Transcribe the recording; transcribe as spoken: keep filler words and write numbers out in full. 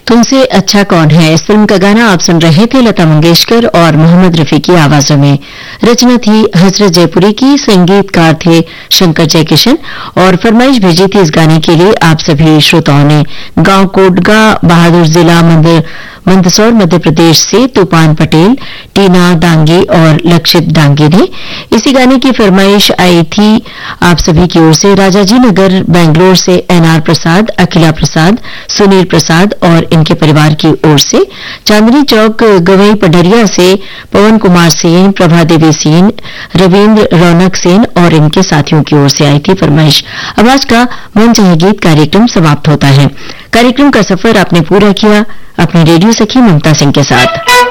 तुमसे अच्छा कौन है, इस फिल्म का गाना आप सुन रहे थे लता मंगेशकर और मोहम्मद रफी की आवाजों में। रचना थी हजरत जयपुरी की, संगीतकार थे शंकर जयकिशन और फरमाइश भेजी थी इस गाने के लिए आप सभी श्रोताओं ने। गांव कोटगा, बहादुर जिला मंदिर मंदसौर मध्य प्रदेश से तूफान पटेल, टीना डांगी और लक्षित डांगी ने इसी गाने की फरमाइश आई थी आप सभी की ओर से। राजाजी नगर बेंगलोर से एनआर प्रसाद, अखिला प्रसाद, सुनील प्रसाद और इनके परिवार की ओर से। चांदनी चौक गवई पडरिया से पवन कुमार सेन, प्रभा देवी सेन, रविन्द्र रौनक सेन और इनके साथियों की ओर से आई थी फरमाइश। अब आज का मन चाहे गीत कार्यक्रम समाप्त होता है। कार्यक्रम का सफर आपने पूरा किया अपनी रेडियो सखी ममता सिंह के साथ।